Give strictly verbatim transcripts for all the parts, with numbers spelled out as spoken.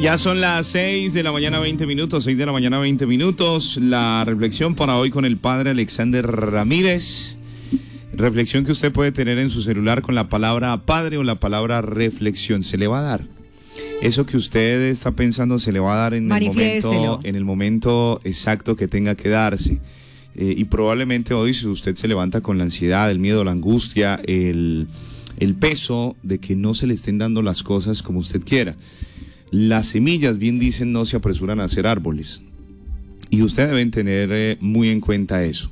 Ya son las seis de la mañana, veinte minutos, seis de la mañana, veinte minutos. La reflexión para hoy con el padre Alexander Ramírez. Reflexión que usted puede tener en su celular con la palabra padre o la palabra reflexión. Se le va a dar. Eso que usted está pensando se le va a dar en el momento, en el momento exacto que tenga que darse. Eh, y probablemente hoy, si usted se levanta con la ansiedad, el miedo, la angustia, el, el peso de que no se le estén dando las cosas como usted quiera. Las semillas, bien dicen, no se apresuran a hacer árboles. Y usted debe tener eh, muy en cuenta eso.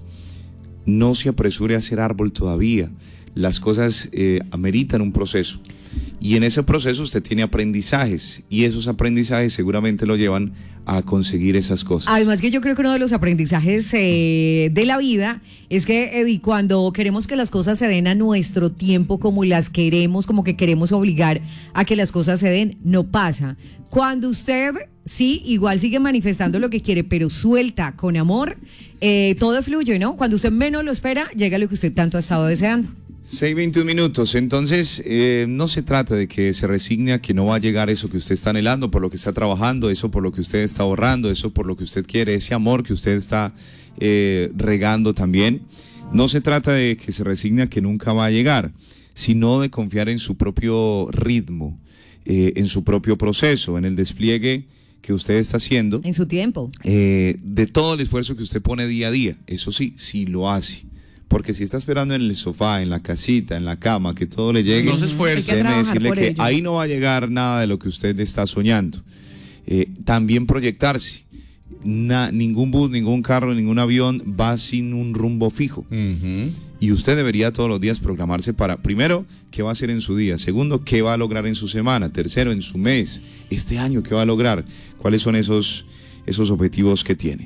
No se apresure a hacer árbol todavía. Las cosas eh, ameritan un proceso. Y en ese proceso usted tiene aprendizajes. Y esos aprendizajes seguramente lo llevan a conseguir esas cosas. Además que yo creo que uno de los aprendizajes eh, de la vida es que, Eddie, cuando queremos que las cosas se den a nuestro tiempo, como las queremos, como que queremos obligar a que las cosas se den, no pasa. Cuando usted, sí, igual sigue manifestando lo que quiere, pero suelta con amor, eh, todo fluye, ¿no? Cuando usted menos lo espera, llega lo que usted tanto ha estado deseando. seis veintiún minutos, entonces eh, no se trata de que se resigne a que no va a llegar eso que usted está anhelando, por lo que está trabajando, eso por lo que usted está ahorrando, eso por lo que usted quiere, ese amor que usted está eh, regando también. No se trata de que se resigne a que nunca va a llegar, sino de confiar en su propio ritmo, eh, en su propio proceso, en el despliegue que usted está haciendo. En su tiempo. Eh, de todo el esfuerzo que usted pone día a día, eso sí, sí lo hace. Porque si está esperando en el sofá, en la casita, en la cama, que todo le llegue, no se esfuerza. déjeme decirle que ello. Ahí no va a llegar nada de lo que usted está soñando. Eh, también proyectarse. Na, ningún bus, ningún carro, ningún avión va sin un rumbo fijo. Uh-huh. Y usted debería todos los días programarse para, primero, qué va a hacer en su día. Segundo, qué va a lograr en su semana. Tercero, en su mes. Este año, qué va a lograr. ¿Cuáles son esos, esos objetivos que tiene?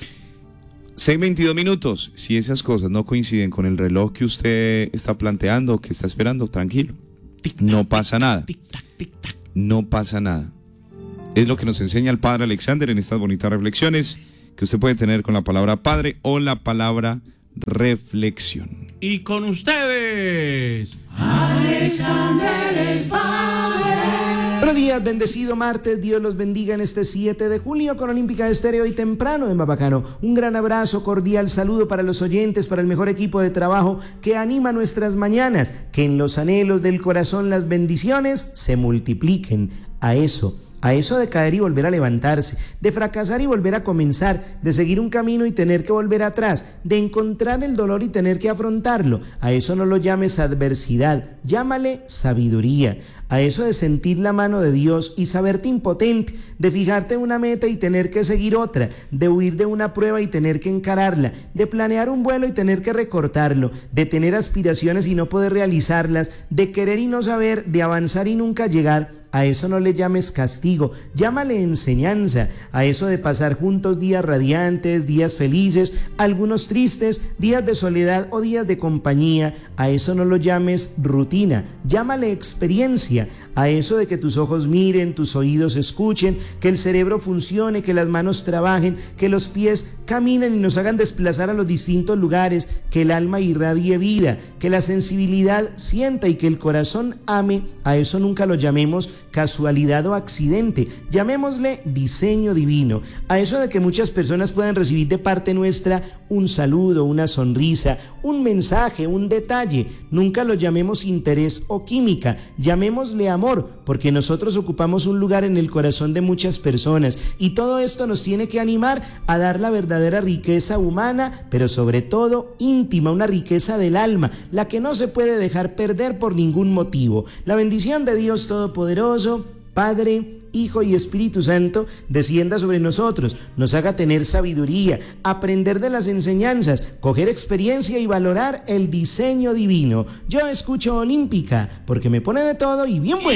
seis veintidós minutos, si esas cosas no coinciden con el reloj que usted está planteando, que está esperando, tranquilo, no pasa nada, no pasa nada. Es lo que nos enseña el padre Alexander en estas bonitas reflexiones que usted puede tener con la palabra padre o la palabra reflexión. Y con ustedes, Alexander el Padre. Buenos días, bendecido martes, Dios los bendiga en este siete de julio con Olímpica Estéreo y temprano de Mapacano. Un gran abrazo, cordial saludo para los oyentes, para el mejor equipo de trabajo que anima nuestras mañanas, que en los anhelos del corazón las bendiciones se multipliquen. A eso, a eso de caer y volver a levantarse, de fracasar y volver a comenzar, de seguir un camino y tener que volver atrás, de encontrar el dolor y tener que afrontarlo. A eso no lo llames adversidad, llámale sabiduría. A eso de sentir la mano de Dios y saberte impotente, de fijarte en una meta y tener que seguir otra, de huir de una prueba y tener que encararla, de planear un vuelo y tener que recortarlo, de tener aspiraciones y no poder realizarlas, de querer y no saber, de avanzar y nunca llegar. A eso no le llames castigo, llámale enseñanza. A eso de pasar juntos días radiantes, días felices, algunos tristes, días de soledad o días de compañía, a eso no lo llames rutina, llámale experiencia. A eso de que tus ojos miren, tus oídos escuchen, que el cerebro funcione, que las manos trabajen, que los pies caminen y nos hagan desplazar a los distintos lugares, que el alma irradie vida, que la sensibilidad sienta y que el corazón ame. A eso nunca lo llamemos casualidad o accidente, llamémosle diseño divino. A eso de que muchas personas puedan recibir de parte nuestra un saludo, una sonrisa, un mensaje, un detalle, nunca lo llamemos interés o química, llamémosle amor, porque nosotros ocupamos un lugar en el corazón de muchas personas y todo esto nos tiene que animar a dar la verdadera riqueza humana, pero sobre todo íntima, una riqueza del alma, la que no se puede dejar perder por ningún motivo. La bendición de Dios Todopoderoso, Padre, Hijo y Espíritu Santo, descienda sobre nosotros, nos haga tener sabiduría, aprender de las enseñanzas, coger experiencia y valorar el diseño divino. Yo escucho Olímpica, porque me pone de todo y bien bueno.